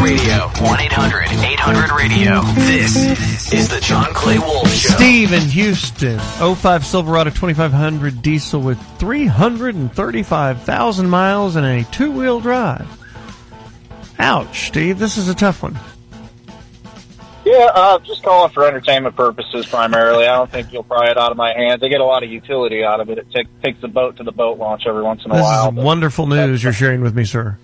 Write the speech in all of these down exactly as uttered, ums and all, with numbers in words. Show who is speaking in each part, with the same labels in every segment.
Speaker 1: radio. one eight hundred eight hundred radio. This is the John Clay Wolf Show.
Speaker 2: Steve in Houston. oh five Silverado twenty-five hundred diesel with three hundred thirty-five thousand miles and a two-wheel drive. Ouch, Steve. This is a tough one.
Speaker 3: Yeah, uh, just calling for entertainment purposes primarily. I don't think you'll pry it out of my hands. I get a lot of utility out of it. It take, takes the boat to the boat launch every once in a
Speaker 2: this
Speaker 3: while.
Speaker 2: This is wonderful news you're sharing with me, sir.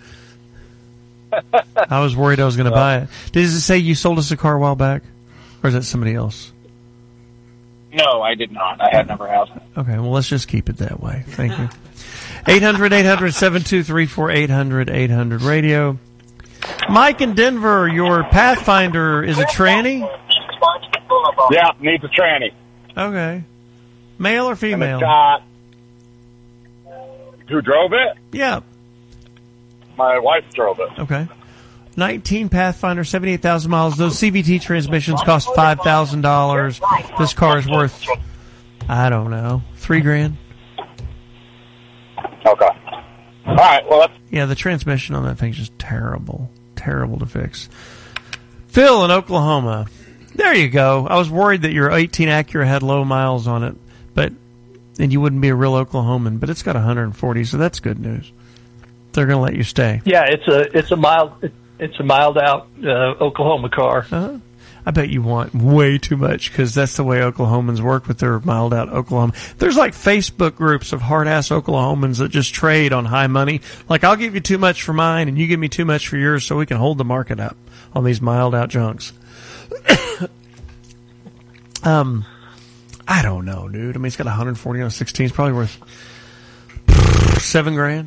Speaker 2: I was worried I was going to buy it. Did it say you sold us a car a while back? Or is that somebody else?
Speaker 3: No, I did not. I had never have.
Speaker 2: Okay, well, let's just keep it that way. Thank you. eight hundred eight hundred seven two three four, eight hundred eight hundred radio. Mike in Denver, your Pathfinder is a tranny?
Speaker 3: Yeah, needs a tranny.
Speaker 2: Okay. Male or female?
Speaker 3: Got, who drove it?
Speaker 2: Yeah.
Speaker 3: My wife drove it.
Speaker 2: Okay. nineteen Pathfinder, seventy-eight thousand miles. Those C V T transmissions cost five thousand dollars. This car is worth, I don't know, three grand.
Speaker 3: Okay. All right, well, that's...
Speaker 2: Yeah, the transmission on that thing's just terrible. Terrible to fix. Phil in Oklahoma. There you go. I was worried that your eighteen Acura had low miles on it, but and you wouldn't be a real Oklahoman, but it's got one hundred forty, so that's good news. They're going to let you stay.
Speaker 4: Yeah, it's a it's a mild it's a mild out uh, Oklahoma car.
Speaker 2: Uh-huh. I bet you want way too much because that's the way Oklahomans work with their mild out Oklahoma. There's like Facebook groups of hard ass Oklahomans that just trade on high money. Like, I'll give you too much for mine and you give me too much for yours so we can hold the market up on these mild out junks. um, I don't know, dude. I mean, it's got one hundred forty on a sixteen. It's probably worth seven grand.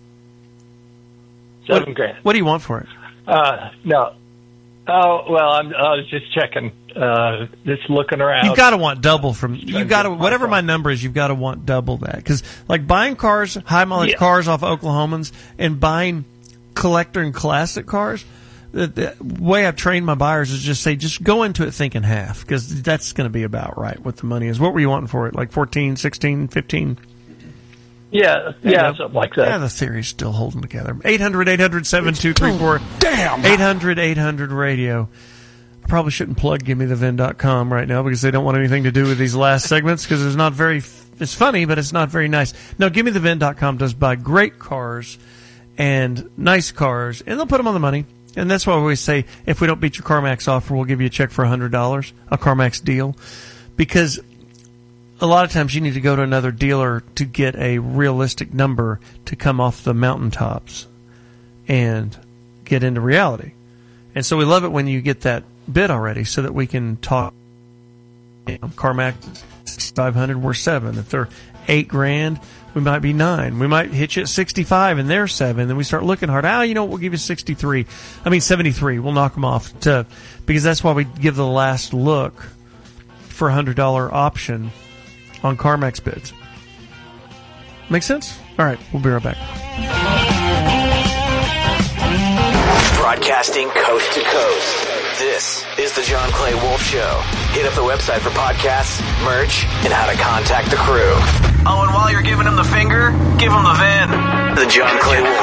Speaker 4: Seven
Speaker 2: what,
Speaker 4: grand.
Speaker 2: What do you want for it?
Speaker 4: Uh, no. Oh, well, I'm, I was just checking, uh, just looking around.
Speaker 2: You've got to want double from, you've got to, whatever my number is, you've got to want double that. Because, like, buying cars, high mileage
Speaker 4: yeah.
Speaker 2: cars off Oklahomans and buying collector and classic cars, the, the way I've trained my buyers is just say, just go into it thinking half. Because that's going to be about right what the money is. What were you wanting for it? Like fourteen, sixteen, fifteen?
Speaker 4: Yeah, yeah, yeah, something like that.
Speaker 2: Yeah, the theory's still holding together. eight hundred eight hundred seven two three four. Damn! eight hundred eight hundred radio. I probably shouldn't plug give me the vin dot com right now because they don't want anything to do with these last segments because it's not very, it's funny, but it's not very nice. No, give me the vin dot com does buy great cars and nice cars, and they'll put them on the money. And that's why we always say, if we don't beat your CarMax offer, we'll give you a check for one hundred dollars, a CarMax deal. Because a lot of times you need to go to another dealer to get a realistic number to come off the mountaintops and get into reality. And so we love it when you get that bid already so that we can talk. You know, CarMax sixty-five hundred, we're seven. If they're eight grand, we might be nine. We might hit you at sixty-five and they're seven. Then we start looking hard. Ah, you know what? We'll give you sixty-three. I mean, seventy-three. We'll knock them off to, because that's why we give the last look for a one hundred dollars option on CarMax bids. Make sense? All right, we'll be right back.
Speaker 1: Broadcasting coast to coast. This is the John Clay Wolf Show. Hit up the website for podcasts, merch, and how to contact the crew. Oh, and while you're giving him the finger, give him the V I N. The John Clay Wolf